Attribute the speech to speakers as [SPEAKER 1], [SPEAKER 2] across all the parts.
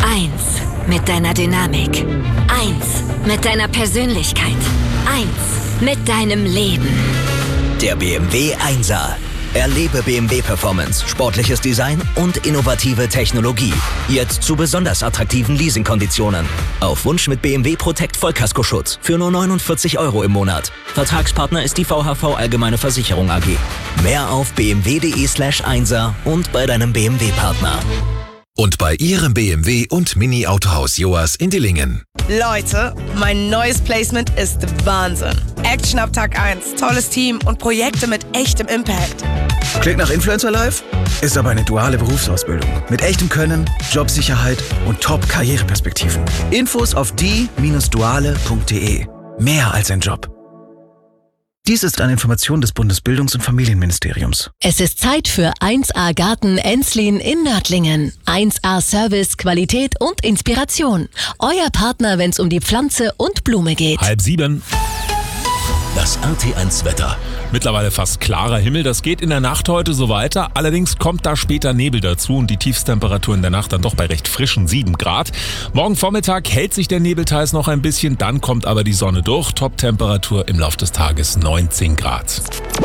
[SPEAKER 1] 1 mit deiner Dynamik. 1 mit deiner Persönlichkeit. 1 mit deinem Leben.
[SPEAKER 2] Der BMW 1er. Erlebe BMW Performance, sportliches Design und innovative Technologie. Jetzt zu besonders attraktiven Leasingkonditionen. Auf Wunsch mit BMW Protect Vollkaskoschutz für nur 49 € im Monat. Vertragspartner ist die VHV Allgemeine Versicherung AG. Mehr auf bmw.de/1er und bei deinem BMW-Partner.
[SPEAKER 3] Und bei Ihrem BMW und Mini-Autohaus Joas in Dillingen.
[SPEAKER 4] Leute, mein neues Placement ist Wahnsinn. Action ab Tag 1, tolles Team und Projekte mit echtem Impact.
[SPEAKER 5] Klingt nach Influencer Life? Ist aber eine duale Berufsausbildung. Mit echtem Können, Jobsicherheit und Top-Karriereperspektiven. Infos auf die-duale.de. Mehr als ein Job. Dies ist eine Information des Bundesbildungs- und Familienministeriums.
[SPEAKER 6] Es ist Zeit für 1A Garten Enslin in Nördlingen. 1A Service, Qualität und Inspiration. Euer Partner, wenn es um die Pflanze und Blume geht.
[SPEAKER 7] 6:30.
[SPEAKER 3] Das RT1 Wetter.
[SPEAKER 7] Mittlerweile fast klarer Himmel, das geht in der Nacht heute so weiter. Allerdings kommt da später Nebel dazu und die Tiefstemperatur in der Nacht dann doch bei recht frischen 7 Grad. Morgen Vormittag hält sich der Nebel teils noch ein bisschen, dann kommt aber die Sonne durch. Top-Temperatur im Laufe des Tages 19 Grad.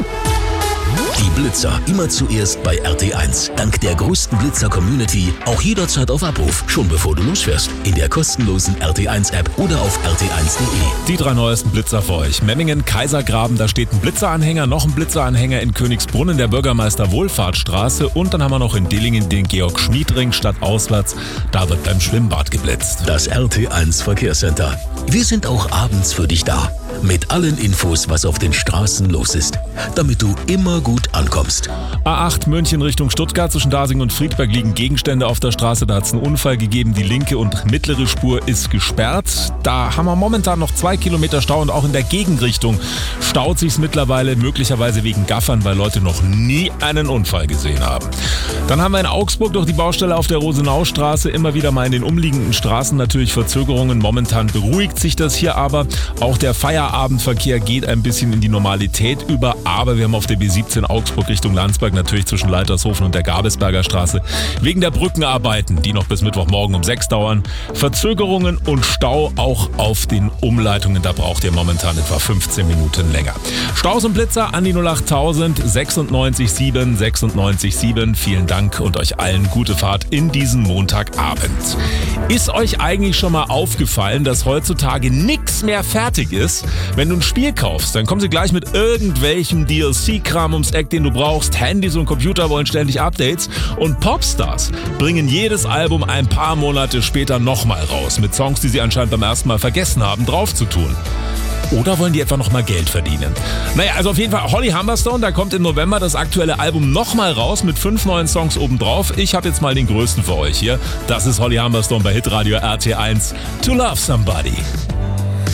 [SPEAKER 3] Die Blitzer immer zuerst bei RT1. Dank der größten Blitzer-Community auch jederzeit auf Abruf, schon bevor du losfährst. In der kostenlosen RT1-App oder auf rt1.de.
[SPEAKER 7] Die 3 neuesten Blitzer für euch. Memmingen, Kaisergraben, da steht ein Blitzeranhänger, noch ein Blitzeranhänger in Königsbrunn, der Bürgermeister-Wohlfahrtsstraße und dann haben wir noch in Dillingen den Georg-Schmied-Ring stadtauswärts. Da wird beim Schwimmbad geblitzt.
[SPEAKER 3] Das RT1 Verkehrscenter. Wir sind auch abends für dich da. Mit allen Infos, was auf den Straßen los ist. Damit du immer gut ankommst.
[SPEAKER 7] A8 München Richtung Stuttgart. Zwischen Dasing und Friedberg liegen Gegenstände auf der Straße. Da hat es einen Unfall gegeben. Die linke und mittlere Spur ist gesperrt. Da haben wir momentan noch 2 Kilometer Stau und auch in der Gegenrichtung staut sich's mittlerweile, möglicherweise wegen Gaffern, weil Leute noch nie einen Unfall gesehen haben. Dann haben wir in Augsburg durch die Baustelle auf der Rosenaustraße immer wieder mal in den umliegenden Straßen natürlich Verzögerungen. Momentan beruhigt sich das hier aber. Auch der Feierabendverkehr geht ein bisschen in die Normalität über, aber wir haben auf der B17 Augsburg Richtung Landsberg natürlich zwischen Leitershofen und der Gabelsberger Straße wegen der Brückenarbeiten, die noch bis Mittwochmorgen um 6 dauern, Verzögerungen und Stau auch auf den Umleitungen. Da braucht ihr momentan etwa 15 Minuten länger. Staus und Blitzer an die 08000 96 7 96 7. Vielen Dank und euch allen gute Fahrt in diesen Montagabend. Ist euch eigentlich schon mal aufgefallen, dass heutzutage nichts mehr fertig ist? Wenn du ein Spiel kaufst, dann kommen sie gleich mit irgendwelchem DLC-Kram ums Eck, den du brauchst. Handys und Computer wollen ständig Updates. Und Popstars bringen jedes Album ein paar Monate später nochmal raus. Mit Songs, die sie anscheinend beim ersten Mal vergessen haben, drauf zu tun. Oder wollen die etwa nochmal Geld verdienen? Naja, also auf jeden Fall Holly Humberstone, da kommt im November das aktuelle Album nochmal raus mit 5 neuen Songs obendrauf. Ich habe jetzt mal den größten für euch hier. Das ist Holly Humberstone bei Hitradio RT1. To Love Somebody.